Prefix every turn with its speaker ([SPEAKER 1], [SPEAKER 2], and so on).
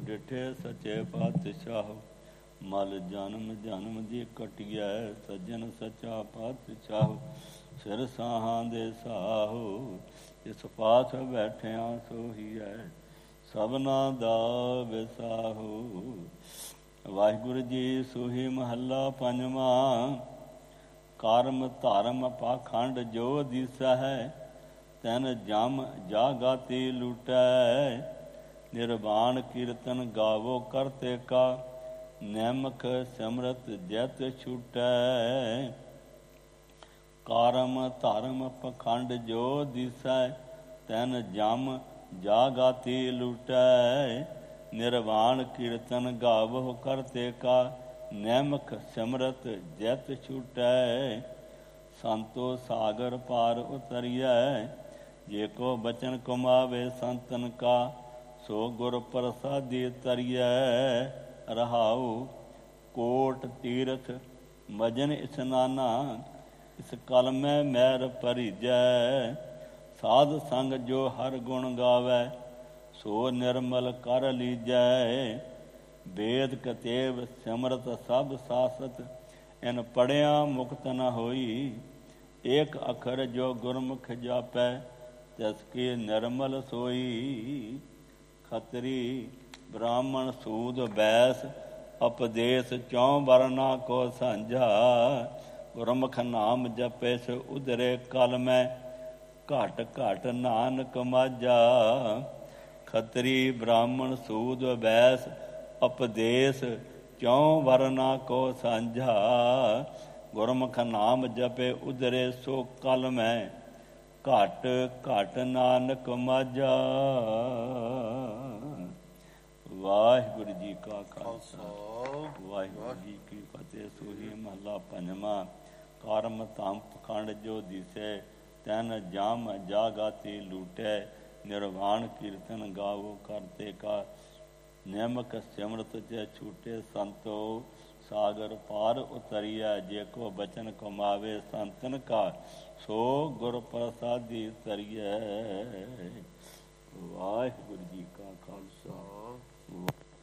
[SPEAKER 1] ਡਿਠੇ ਸਚੇ ਪਾਤਸ਼ਾਹ। ਮਲ ਜਨਮ ਜਨਮ ਦੀ ਕਟਿਐ ਸੱਜਣ ਸੱਚਾ ਪਾਤਸ਼ਾਹ। ਸਿਰ ਸਾਹਾਂ ਦੇ ਸਾਹੋ ਇਸ ਪਾਸ ਬੈਠਿਆ ਸੋਹੀਐ ਸਭਨਾ ਦਾ ਵਿਸਾਹੋ। ਵਾਹਿਗੁਰੂ ਜੀ ਸੋਹੀ ਮਹੱਲਾ ਪੰਜਵਾਂ। ਕਰਮ ਧਰਮ ਪਾਖੰਡ ਜੋ ਦੀਸਾ ਹੈ ਤੈਨ ਜਮ ਜਾਗਾਤੀ ਲੁਟੈ। ਨਿਰਵਾਣ ਕੀਰਤਨ ਗਾਵੋ ਕਰਤੇ ਕਾ ਨੈਮਕ ਸਿਮਰਤ ਜੈਤ ਛੁਟੈ। ਕਰਮ ਧਰਮ ਪਖੰਡ ਜੋ ਦੀਸੈ ਤੈਨ ਜਮ ਜਾਗਾਤੀ ਲੁਟੈ। ਨਿਰਵਾਣ ਕੀਰਤਨ ਗਾਵੋ ਕਰਤੇ ਕਾ ਨੈਮਕ ਸਿਮਰਤ ਜੈਤ ਛੁਟੈ। ਸੰਤੋ ਸਾਗਰ ਪਾਰ ਉਤਰੀਐ ਜੇ ਕੋ ਬਚਨ ਕਮਾਵੇ ਸੰਤਨ ਕਾ ਸੋ ਗੁਰ ਪ੍ਰਸਾਦੀ ਤਰੀਐ। ਰਹਾਉ ਕੋਟ ਤੀਰਥ ਮਜਨ ਇਸਨਾਨਾ ਇਸ ਕਲਮੈ ਮੈਰ ਭਰੀਜੈ। ਸਾਧ ਸੰਗ ਜੋ ਹਰ ਗੁਣ ਗਾਵੈ ਸੋ ਨਿਰਮਲ ਕਰ ਲੀਜੈ। ਵੇਦ ਕਤੇਬ ਸਿਮਰਤ ਸਭ ਸਾਸਤ ਇਨ ਪੜਿਆ ਮੁਕਤ ਨ ਹੋਈ। ਏਕ ਅਖਰ ਜੋ ਗੁਰਮੁਖ ਜਾਪੈ ਤਿਸ ਕੀ ਨਿਰਮਲ ਸੋਈ। ਖਤਰੀ ਬ੍ਰਾਹਮਣ ਸੂਦ ਬੈਸ ਉਪਦੇਸ਼ ਚੌ ਵਰਨਾ ਕੋ ਸਾਂਝਾ। ਗੁਰਮੁਖ ਨਾਮ ਜਪੈ ਸੋ ਉਧਰੇ ਕਲਮੈ ਘਟ ਘਟ ਨਾਨਕ ਮਾਝਾ। ਖਤਰੀ ਬ੍ਰਾਹਮਣ ਸੂਦ ਬੈਸ ਉਪਦੇਸ਼ ਚੌ ਵਰਨਾ ਕੋ ਸਾਂਝਾ। ਗੁਰਮੁਖ ਨਾਮ ਜਪੇ ਉਧਰੇ ਸੋ ਕਲਮੈ ਘਟ ਘਟ ਨਾਨਕ ਮਾਝਾ। ਵਾਹਿਗੁਰੂ ਜੀ ਕਾ ਖਾਲਸਾ ਵਾਹਿਗੁਰੂ ਜੀ ਕੀ ਫਤਿਹ। ਸੋਹੀ ਮਹੱਲਾ ਪੰਜਵਾਂ। ਕਰਮ ਧਮ ਪਖੰਡ ਜੋ ਦਿਸੈ ਤੈਨ ਜਮ ਜਾਗਾਤੀ ਲੂਟੈ। ਨਿਰਵਾਣ ਕੀਰਤਨ ਗਾਵੋ ਕਰਤੇ ਕਾ ਨਿਯਮਕ ਸਿਮਰਤ ਜੈ ਛੂਟੇ। ਸੰਤੋ ਸਾਗਰ ਪਾਰ ਉਤਰੀਐ ਜੇ ਕੋ ਬਚਨ ਕਮਾਵੇ ਸੰਤਨ ਕਾ ਸੋ ਗੁਰ ਪ੍ਰਸਾਦੀ ਤਰੀਐ। ਵਾਹਿਗੁਰੂ ਜੀ ਕਾ ਖਾਲਸਾ।